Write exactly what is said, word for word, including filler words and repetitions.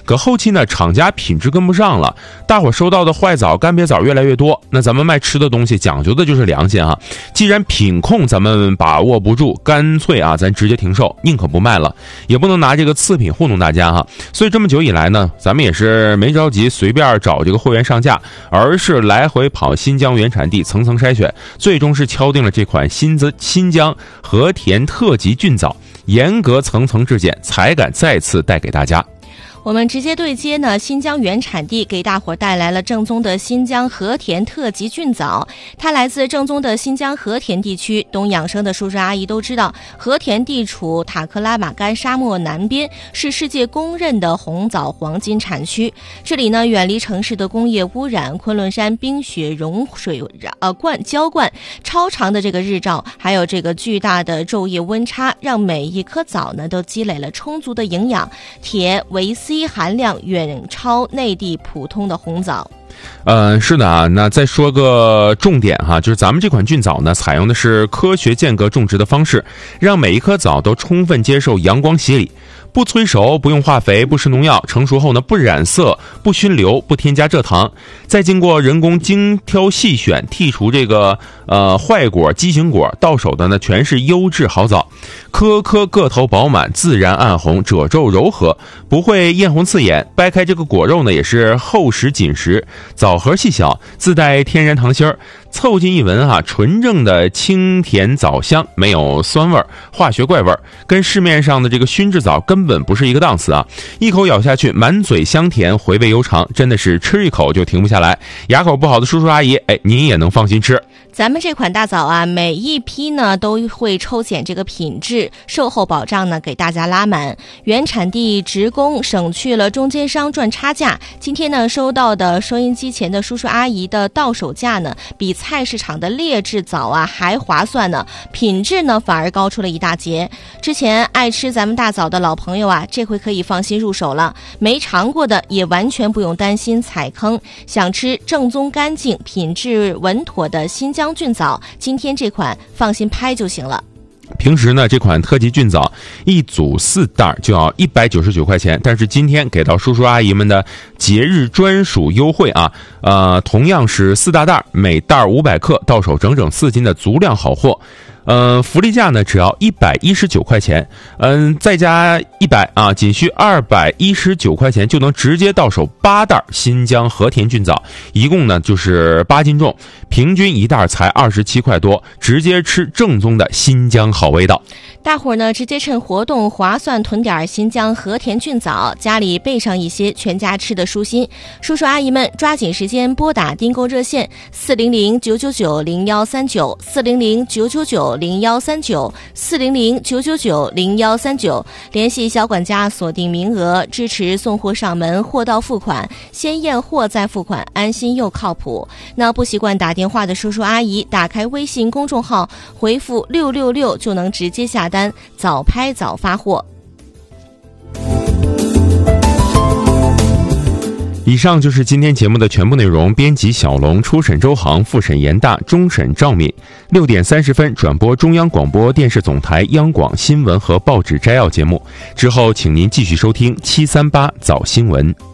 可后期呢，厂家品质跟不上了，大伙收到的坏枣、干瘪枣越来越多。那咱们卖吃的东西讲究的就是良心啊，既然品控咱们把握不住，干脆啊，咱直接停售，宁可不卖了，也不能拿这个次品糊弄大家哈。所以这么久以来呢，咱们也是没着急随便找这个货源上架，而是来回跑新疆原产地，层层筛选，最终是敲定了这款新增新疆和田特级菌枣，严格层层质检，才敢再次带给大家。 我们直接对接呢，新疆原产地给大伙带来了正宗的新疆和田特级菌枣，它来自正宗的新疆和田地区。懂养生的叔叔阿姨都知道，和田地处塔克拉玛干沙漠南边，是世界公认的红枣黄金产区。这里呢，远离城市的工业污染，昆仑山冰雪融水呃灌浇灌，超长的这个日照，还有这个巨大的昼夜温差，让每一颗枣呢都积累了充足的营养，铁、维 C含量远超内地普通的红枣。 呃，是的啊，那再说个重点哈，就是咱们这款菌枣呢，采用的是科学间隔种植的方式，让每一颗枣都充分接受阳光洗礼，不催熟，不用化肥，不施农药，成熟后呢不染色，不熏流，不添加蔗糖，再经过人工精挑细选，剔除这个呃坏果、畸形果，到手的呢全是优质好枣，颗颗个头饱满，自然暗红，褶皱柔和，不会艳红刺眼，掰开这个果肉呢也是厚实紧实，枣核细小，自带天然糖心儿，凑近一闻哈，纯正的清甜枣香，没有酸味、化学怪味，跟市面上的这个熏制枣根本不是一个档次啊！一口咬下去，满嘴香甜，回味悠长，真的是吃一口就停不下来。牙口不好的叔叔阿姨，哎，您也能放心吃。 咱们这款大枣啊，每一批呢都会抽检这个品质，售后保障呢给大家拉满，原产地直供，省去了中间商赚差价。今天呢收到的收音机前的叔叔阿姨的到手价呢，比菜市场的劣质枣啊还划算呢，品质呢反而高出了一大截。之前爱吃咱们大枣的老朋友啊，这回可以放心入手了，没尝过的也完全不用担心踩坑。想吃正宗干净、品质稳妥的新疆菌枣，今天这款放心拍就行了。 平时呢，这款特级菌枣一组四袋就要一百九十九块钱，但是今天给到叔叔阿姨们的节日专属优惠啊，呃，同样是四大袋，每袋五百克，到手整整四斤的足量好货。呃，福利价呢只要一百一十九块钱，嗯，再加一百啊，仅需二百一十九块钱就能直接到手八袋新疆和田菌枣，一共呢就是八斤重，平均一袋才二十七块多，直接吃正宗的新疆好味道。 大伙儿呢直接趁活动划算囤点新疆和田菌枣，家里备上一些，全家吃的舒心。叔叔阿姨们抓紧时间拨打订购热线四零零九九九零幺三九四零零九九九零幺三九四零零九九九零幺三九，联系小管家锁定名额，支持送货上门，货到付款，先验货再付款，安心又靠谱。那不习惯打电话的叔叔阿姨，打开微信公众号回复六六六就能直接下单，早拍早发货。 以上就是今天节目的全部内容，编辑小龙，初审周航，复审严大，终审赵敏。六点三十分转播中央广播电视总台央广新闻和报纸摘要节目，之后请您继续收听七三八早新闻。